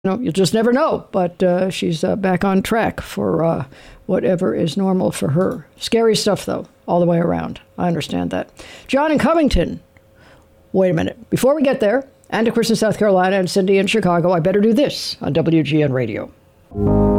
you'll just never know. But she's back on track for whatever is normal for her. Scary stuff, though, all the way around. I understand that. John in Covington. Wait a minute. Before we get there, and to Chris in South Carolina and Cindy in Chicago, I better do this on WGN Radio.